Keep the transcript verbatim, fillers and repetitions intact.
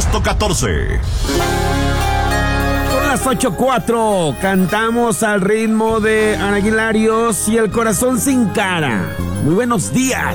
puesto catorce. Son las ocho cuatro. Cantamos al ritmo de Ana Aguilarios y El Corazón Sin Cara. Muy buenos días.